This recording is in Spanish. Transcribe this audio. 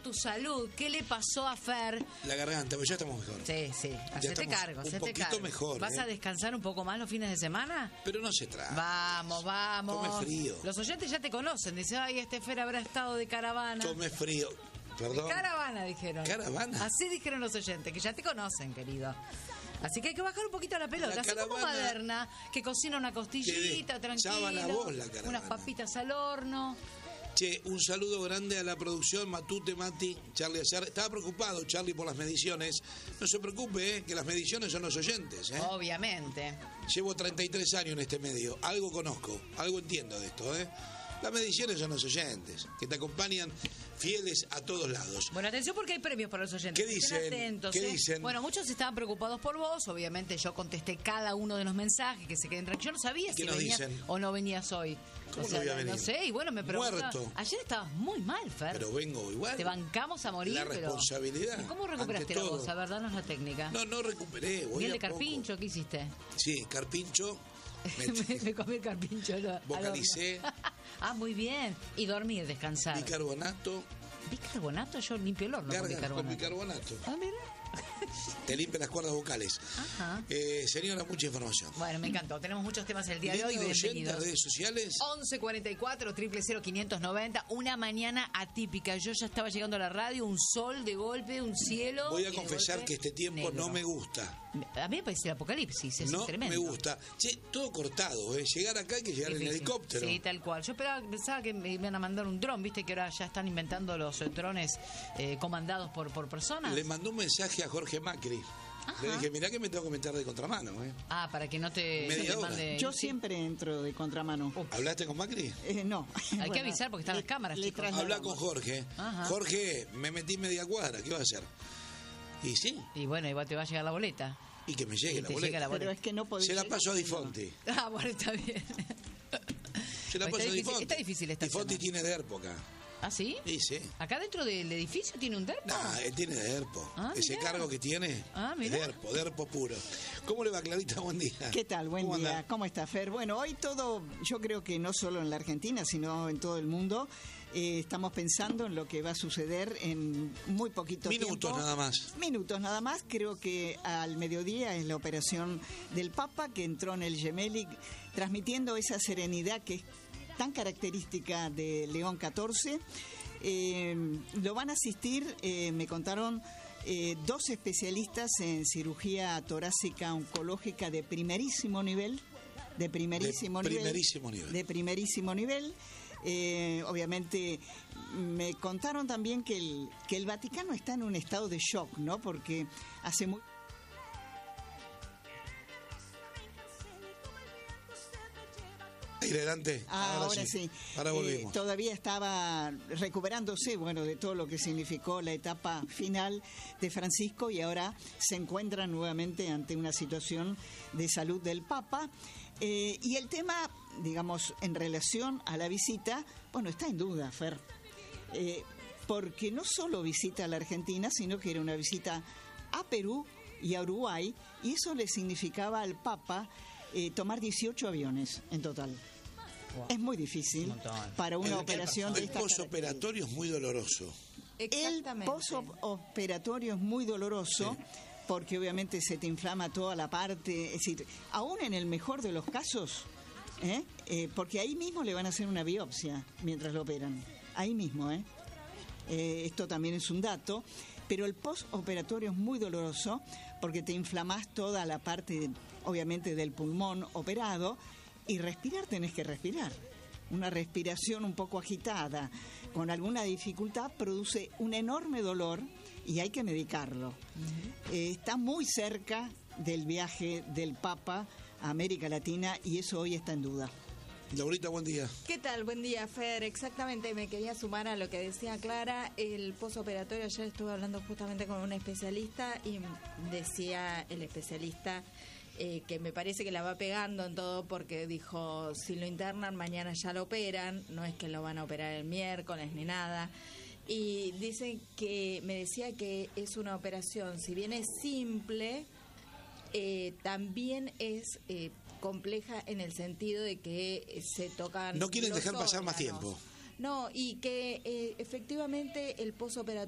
tu salud. ¿Qué le pasó a Fer? La garganta, pero ya estamos mejor. Sí, hacete cargo, un poquito mejor. ¿Vas a descansar un poco más los fines de semana? Pero no se trata. Vamos. Tome frío. Los oyentes ya te conocen. Dicen, ay, este Fer habrá estado de caravana. Tome frío. Perdón. De caravana, dijeron. ¿Caravana? Así dijeron los oyentes, que ya te conocen, querido. Así que hay que bajar un poquito la pelota. Así como Maderna, que cocina una costillita, tranquilo. Unas papitas al horno. Che, un saludo grande a la producción, Matute, Mati, Charlie Acer. Estaba preocupado, Charlie, por las mediciones. No se preocupe, que las mediciones son los oyentes. Obviamente. Llevo 33 años en este medio. Algo conozco, algo entiendo de esto. Las mediciones son los oyentes, que te acompañan fieles a todos lados. Bueno, atención porque hay premios para los oyentes. ¿Qué dicen? Estén atentos, ¿Qué dicen? Bueno, muchos estaban preocupados por vos. Obviamente yo contesté cada uno de los mensajes que se queden tranquilos. Yo no sabía si venías o no venías hoy. ¿Cómo no voy a venir? No sé, y bueno, me preguntaba. Muerto. Ayer estabas muy mal, Fer. Pero vengo igual. Te bancamos a morir. La responsabilidad. Pero... ¿Cómo recuperaste la voz? A ver, danos la técnica. No recuperé. ¿Miel de carpincho? ¿Qué hiciste? Sí, carpincho. Me comí el carpincho. Vocalicé. Muy bien. Y dormir, descansar. Bicarbonato. ¿Bicarbonato? Yo limpio el horno con bicarbonato. Mira. Te limpia las cuerdas vocales. Ajá. Señora, mucha información. Bueno, me encantó. Tenemos muchos temas el día de hoy. Bienvenidos. Redes sociales. 1144-000-590. Una mañana atípica. Yo ya estaba llegando a la radio, un sol de golpe, un cielo. Voy a confesar que este tiempo negro. No me gusta. A mí me parece el apocalipsis, es tremendo. No me gusta. Che, todo cortado, Llegar acá hay que llegar en helicóptero. Sí, tal cual. Yo pensaba que me iban a mandar un dron, viste que ahora ya están inventando los drones comandados por personas. Le mandó un mensaje a Jorge Macri. Ajá. Le dije, mirá que me tengo que meter de contramano, para que no te mande... Yo siempre entro de contramano. ¿Hablaste con Macri? No. Hay que avisar porque están las cámaras, chicos. Habla con Jorge. Ajá. Jorge, me metí media cuadra, ¿qué va a hacer? Y sí. Y bueno, igual te va a llegar la boleta. Y que me llegue la boleta. Pero es que no podés. Se la paso a Di Fonti. Bueno, está bien. Se la paso a Di Fonti. Está difícil esta Di Fonti tiene DERPO. ¿Ah, sí? Sí. ¿Acá dentro del edificio tiene un DERPO? No, él tiene DERPO. Ese mirá. cargo que tiene es DERPO puro. ¿Cómo le va, Clarita? Buen día. ¿Qué tal? Buen día. ¿Cómo está, Fer? Bueno, hoy todo, yo creo que no solo en la Argentina, sino en todo el mundo, estamos pensando en lo que va a suceder en muy poquito tiempo. Minutos nada más. Creo que al mediodía es la operación del Papa, que entró en el Gemelli, transmitiendo esa serenidad que es tan característica de León XIV. Lo van a asistir, me contaron, 2 especialistas en cirugía torácica oncológica de primerísimo nivel. Obviamente me contaron también que el Vaticano está en un estado de shock, ¿no? Porque hace muy... Adelante. Ahora sí. Ahora volvimos. Todavía estaba recuperándose, de todo lo que significó la etapa final de Francisco, y ahora se encuentra nuevamente ante una situación de salud del Papa. Y el tema, digamos, en relación a la visita, está en duda, Fer. Porque no solo visita a la Argentina, sino que era una visita a Perú y a Uruguay, y eso le significaba al Papa tomar 18 aviones en total. Wow. Es muy difícil para una operación de esta característica. El posoperatorio es muy doloroso. El posoperatorio es muy doloroso, sí, porque obviamente se te inflama toda la parte, es decir, aún en el mejor de los casos, porque ahí mismo le van a hacer una biopsia mientras lo operan. Ahí mismo, esto también es un dato. Pero el postoperatorio es muy doloroso porque te inflamás toda la parte, obviamente, del pulmón operado, y respirar tenés que respirar. Una respiración un poco agitada, con alguna dificultad, produce un enorme dolor y hay que medicarlo. Uh-huh. Está muy cerca del viaje del Papa a América Latina y eso hoy está en duda. Laurita, buen día. ¿Qué tal? Buen día, Fer. Exactamente, me quería sumar a lo que decía Clara. El posoperatorio, ayer estuve hablando justamente con un especialista y decía el especialista que me parece que la va pegando en todo, porque dijo, si lo internan mañana ya lo operan, no es que lo van a operar el miércoles ni nada. Y dicen que, me decía que es una operación, si bien es simple, también es compleja en el sentido de que se tocan... No quieren dejar pasar órganos. Más tiempo. No, y que efectivamente el posoperatorio